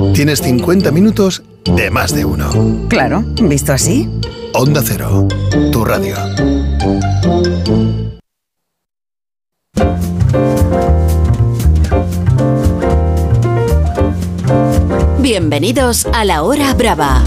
tienes 50 minutos de más de uno. Claro, visto así. Onda Cero, tu radio. Bienvenidos a La Hora Brava.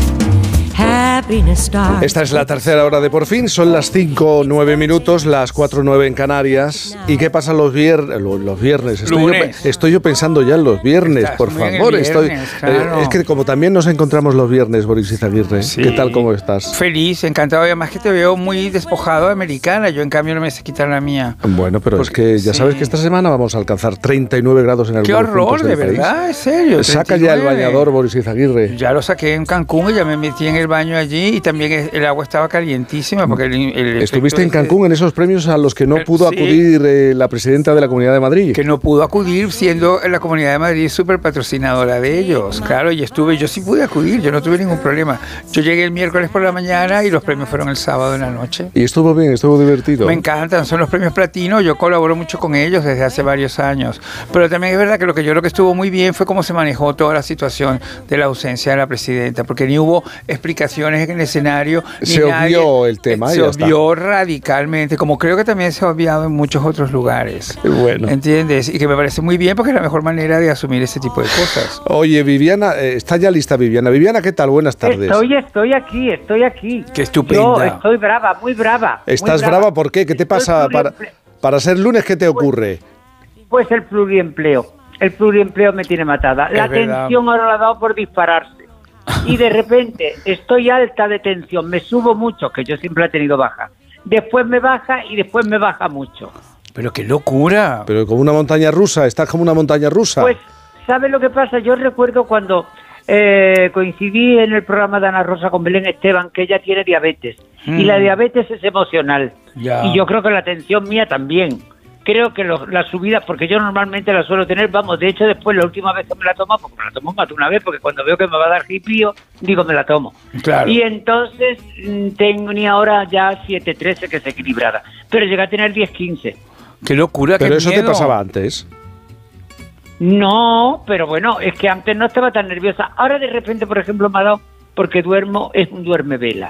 Esta es la tercera hora de Por Fin, son las 5:09 minutos, las 4:09 en Canarias. ¿Y qué pasa los viernes? Estoy yo pensando ya en los viernes, por favor. Claro. Es que como también nos encontramos los viernes, Boris Izaguirre, sí. ¿Qué tal, cómo estás? Feliz, encantado. Además que te veo muy despojado de americana, yo en cambio no me sé quitar la mía. Bueno, pero porque, es que ya sabes que esta semana vamos a alcanzar 39 grados en algunos puntos del país. ¡Qué horror, de verdad! ¿En serio? Saca 39. Ya el bañador, Boris Izaguirre. Ya lo saqué en Cancún y ya me metí en el baño allí y también el agua estaba calientísima porque ¿Estuviste en Cancún en esos premios a los que no pudo acudir la presidenta de la Comunidad de Madrid? Que no pudo acudir, siendo la Comunidad de Madrid súper patrocinadora de ellos. Claro, y yo sí pude acudir, yo no tuve ningún problema. Yo llegué el miércoles por la mañana y los premios fueron el sábado en la noche. ¿Y estuvo bien? ¿Estuvo divertido? Me encantan, son los premios platino, yo colaboro mucho con ellos desde hace varios años. Pero también es verdad que lo que yo creo que estuvo muy bien fue cómo se manejó toda la situación de la ausencia de la presidenta, porque ni hubo explicaciones en el escenario. Se obvió el tema. Se obvió radicalmente, como creo que también se ha obviado en muchos otros lugares. Bueno. ¿Entiendes? Y que me parece muy bien porque es la mejor manera de asumir ese tipo de cosas. Oye, Viviana, está ya lista Viviana. Viviana, ¿qué tal? Buenas tardes. Estoy aquí. Qué estupenda. Yo estoy brava, muy brava. ¿Estás brava? ¿Por qué? ¿Qué te pasa? Para ser lunes, ¿qué te ocurre? Pues el pluriempleo. El pluriempleo me tiene matada. La tensión ahora la ha dado por dispararse. Y de repente estoy alta de tensión, me subo mucho, que yo siempre he tenido baja. Después me baja y después me baja mucho. ¡Pero qué locura! Pero como una montaña rusa, estás como una montaña rusa. Pues, ¿sabes lo que pasa? Yo recuerdo cuando coincidí en el programa de Ana Rosa con Belén Esteban, que ella tiene diabetes. Y la diabetes es emocional. Ya. Y yo creo que la tensión mía también. Creo que la subida, porque yo normalmente la suelo tener, de hecho después la última vez que me la tomo, porque me la tomo más de una vez, porque cuando veo que me va a dar jipío, digo me la tomo. Claro. Y entonces tenía ahora ya 7:13, que es equilibrada, pero llegué a tener 10:15. ¡Qué locura! Pero qué eso miedo. te pasaba antes. No, pero bueno, es que antes no estaba tan nerviosa. Ahora de repente, por ejemplo, me ha dado, porque duermo, es un duermevela.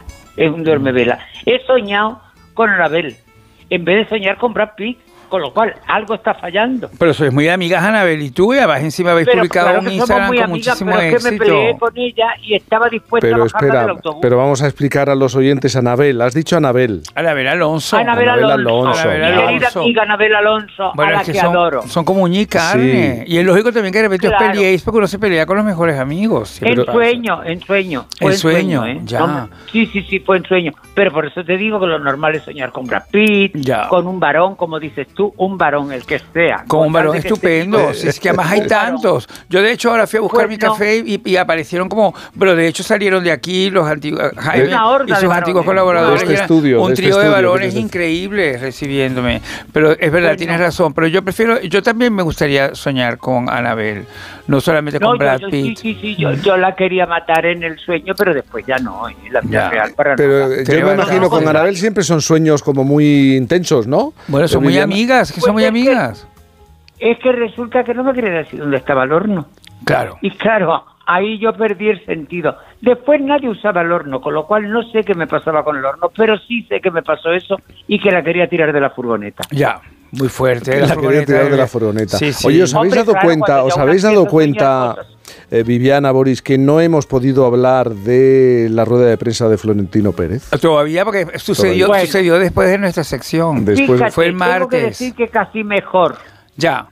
He soñado con Anabel, en vez de soñar con Brad Pitt. Con lo cual, algo está fallando. Pero sois muy amigas, Anabel, y tú, y además encima habéis publicado un Instagram con muchísimo éxito. Pero es que me peleé con ella y estaba dispuesta a bajarla del autobús. Pero vamos a explicar a los oyentes, Anabel. Has dicho Anabel. Anabel Alonso. Anabel Alonso. Mi querida amiga Anabel Alonso, bueno, a la que adoro. Son como uña y carne. Sí. Y es lógico también que de repente os peleéis porque uno se pelea con los mejores amigos. En sueño. En sueño, ya. No, sí, fue en sueño. Pero por eso te digo que lo normal es soñar con Brad Pitt, con un varón, como dices tú, un varón, el que sea. Con un varón estupendo, si es que además hay tantos. Yo de hecho ahora fui a buscar mi café y aparecieron pero de hecho salieron de aquí los antiguos, Jaime y sus antiguos colaboradores. Un trío de varones increíbles recibiéndome. Pero es verdad, tienes razón, pero yo también me gustaría soñar con Anabel, no solamente con Brad Pitt. Sí, yo la quería matar en el sueño, pero después ya no, la vida real para pero nada. Yo me imagino con Anabel siempre son sueños como muy intensos, ¿no? Bueno, son muy amigas, que son muy amigas. Es que resulta que no me quería decir dónde estaba el horno. Claro. Y claro, ahí yo perdí el sentido. Después nadie usaba el horno, con lo cual no sé qué me pasaba con el horno, pero sí sé que me pasó eso y que la quería tirar de la furgoneta. Ya. Muy fuerte. La quería tirar de la furgoneta. Sí. Oye, ¿os habéis dado cuenta, Viviana, Boris, que no hemos podido hablar de la rueda de prensa de Florentino Pérez? Todavía, porque sucedió después de nuestra sección. Fíjate, fue el martes. Tengo que decir que casi mejor. Ya.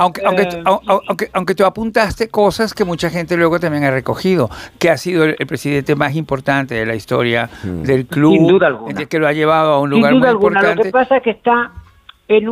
Aunque tú apuntaste cosas que mucha gente luego también ha recogido, que ha sido el presidente más importante de la historia del club, sin duda alguna, que lo ha llevado a un lugar muy importante. Lo que pasa es que está en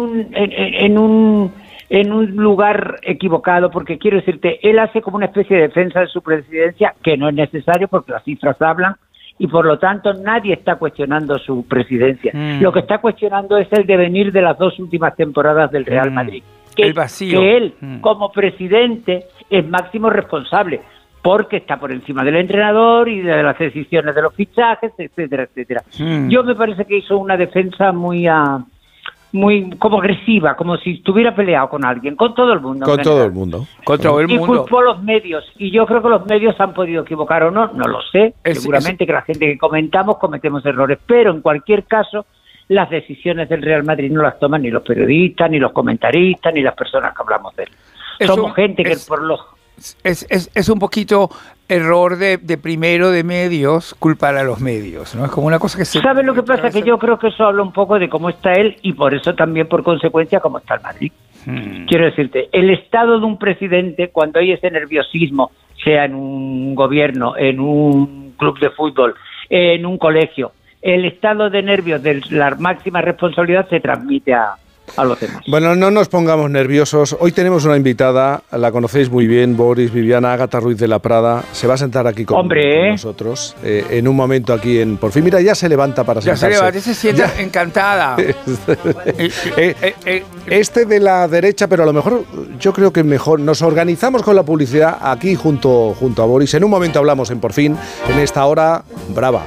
un lugar equivocado, porque quiero decirte, él hace como una especie de defensa de su presidencia, que no es necesario porque las cifras hablan, y por lo tanto nadie está cuestionando su presidencia. Lo que está cuestionando es el devenir de las 2 últimas temporadas del Real Madrid. El vacío. Que él, como presidente, es máximo responsable, porque está por encima del entrenador y de las decisiones de los fichajes, etcétera, etcétera. Yo me parece que hizo una defensa muy muy como agresiva, como si estuviera peleado con alguien, con todo el mundo. Con todo el mundo. Y culpó a los medios. Y yo creo que los medios han podido equivocar o no, no lo sé. Seguramente que la gente que cometemos errores, pero en cualquier caso, las decisiones del Real Madrid no las toman ni los periodistas, ni los comentaristas, ni las personas que hablamos de él. Somos gente que por los... Es un poquito error de primero de medios culpar a los medios, ¿no? Es como una cosa que se... ¿Sabes lo que pasa? Que yo creo que eso habla un poco de cómo está él y por eso también por consecuencia cómo está el Madrid. Quiero decirte, el estado de un presidente cuando hay ese nerviosismo, sea en un gobierno, en un club de fútbol, en un colegio, el estado de nervios de la máxima responsabilidad se transmite a los demás. Bueno, no nos pongamos nerviosos. Hoy tenemos una invitada, la conocéis muy bien, Boris, Viviana, Ágata Ruiz de la Prada. Se va a sentar aquí con nosotros en un momento aquí en Por Fin. Mira, ya se levanta para sentarse. Ya se levanta, se sienta encantada. Este de la derecha, pero a lo mejor yo creo que mejor nos organizamos con la publicidad aquí junto a Boris. En un momento hablamos en Por Fin, en esta hora brava.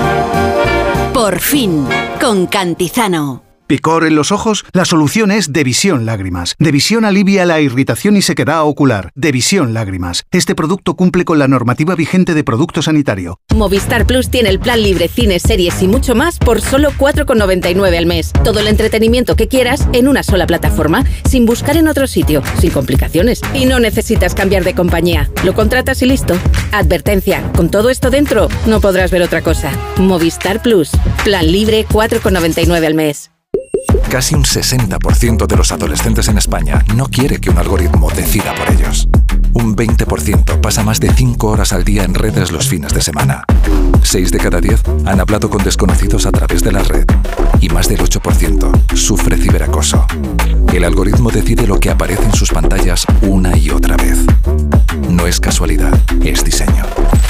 Por Fin, con Cantizano. ¿Picor en los ojos? La solución es Devisión Lágrimas. Devisión alivia la irritación y sequedad ocular. Devisión Lágrimas. Este producto cumple con la normativa vigente de producto sanitario. Movistar Plus tiene el plan libre, cines, series y mucho más por solo 4,99 al mes. Todo el entretenimiento que quieras en una sola plataforma, sin buscar en otro sitio, sin complicaciones. Y no necesitas cambiar de compañía. Lo contratas y listo. Advertencia, con todo esto dentro, no podrás ver otra cosa. Movistar Plus. Plan libre, 4,99 al mes. Casi un 60% de los adolescentes en España no quiere que un algoritmo decida por ellos. Un 20% pasa más de 5 horas al día en redes los fines de semana. 6 de cada 10 han hablado con desconocidos a través de la red. Y más del 8% sufre ciberacoso. El algoritmo decide lo que aparece en sus pantallas una y otra vez. No es casualidad, es diseño.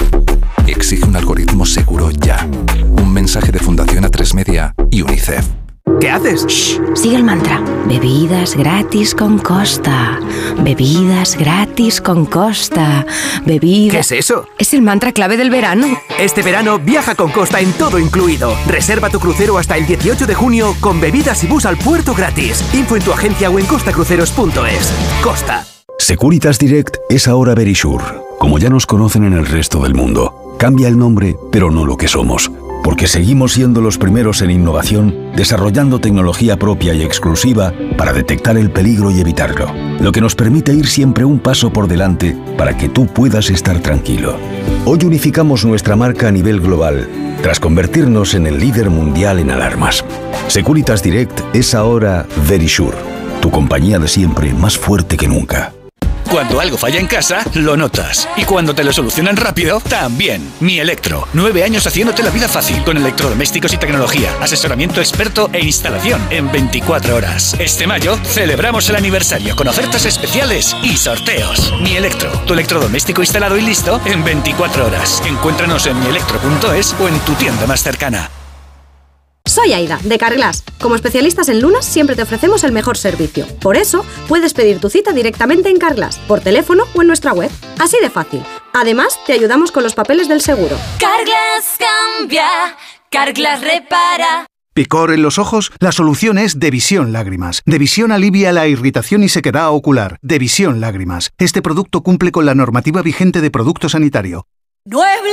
Exige un algoritmo seguro ya. Un mensaje de Fundación A3 Media y UNICEF. ¿Qué haces? Shh, sigue el mantra. Bebidas gratis con Costa. Bebidas gratis con Costa. Bebidas... ¿Qué es eso? Es el mantra clave del verano. Este verano viaja con Costa en todo incluido. Reserva tu crucero hasta el 18 de junio con bebidas y bus al puerto gratis. Info en tu agencia o en costacruceros.es. Costa. Securitas Direct es ahora Verisure, como ya nos conocen en el resto del mundo. Cambia el nombre, pero no lo que somos. Porque seguimos siendo los primeros en innovación, desarrollando tecnología propia y exclusiva para detectar el peligro y evitarlo, lo que nos permite ir siempre un paso por delante para que tú puedas estar tranquilo. Hoy unificamos nuestra marca a nivel global, tras convertirnos en el líder mundial en alarmas. Securitas Direct es ahora Verisure, tu compañía de siempre más fuerte que nunca. Cuando algo falla en casa, lo notas. Y cuando te lo solucionan rápido, también. Mi Electro. 9 años haciéndote la vida fácil. Con electrodomésticos y tecnología. Asesoramiento experto e instalación en 24 horas. Este mayo celebramos el aniversario con ofertas especiales y sorteos. Mi Electro. Tu electrodoméstico instalado y listo en 24 horas. Encuéntranos en mielectro.es o en tu tienda más cercana. Soy Aida, de Carglass. Como especialistas en lunas, siempre te ofrecemos el mejor servicio. Por eso, puedes pedir tu cita directamente en Carglass, por teléfono o en nuestra web. Así de fácil. Además, te ayudamos con los papeles del seguro. Carglass cambia, Carglass repara. ¿Picor en los ojos? La solución es Devisión Lágrimas. Devisión alivia la irritación y sequedad ocular. Devisión Lágrimas. Este producto cumple con la normativa vigente de producto sanitario.